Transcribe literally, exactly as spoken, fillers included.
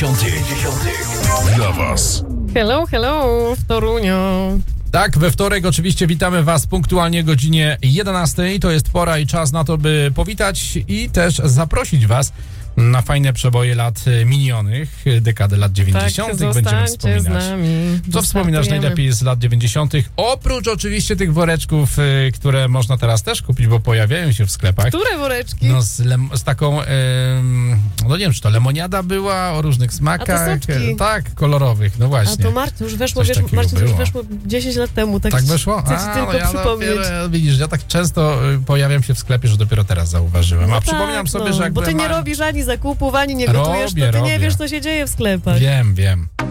dziewięćdziesiątych dla was. Hello, hello w Toruniu. Tak, we wtorek oczywiście witamy was punktualnie o godzinie jedenastej. To jest pora i czas na to, by powitać i też zaprosić was na fajne przeboje lat minionych, dekady lat dziewięćdziesiątych. Tak, będziemy wspominać. Z nami. Co wspominasz najlepiej z lat dziewięćdziesiątych? Oprócz oczywiście tych woreczków, y, które można teraz też kupić, bo pojawiają się w sklepach. Które woreczki? No z, lem, z taką, ym, no nie wiem, czy to lemoniada była o różnych smakach. A to soczki. Tak, kolorowych, no właśnie. A to Marcin, to już weszło, Coś wiesz, takiego Marcin, to już było. weszło dziesięć lat temu. Tak, Tak weszło? Chcę ci A, tylko no ja przypomnieć. dopiero, widzisz, ja tak często y, pojawiam się w sklepie, że dopiero teraz zauważyłem. No A tak, przypominam sobie, no, że jak bo ty byłem nie mały- robisz ani zakupów, ani nie gotujesz, Robię, to ty robię. nie wiesz, co się dzieje w sklepach. Wiem, wiem.